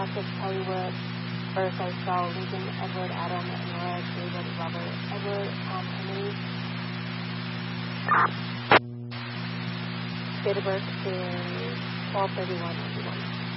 Massachusetts, Kelly Wood, birth I saw Lincoln, Edward, Adam, Nora, David, Robert, Edward, Tom, Henry. Date of birth is 12/31/91.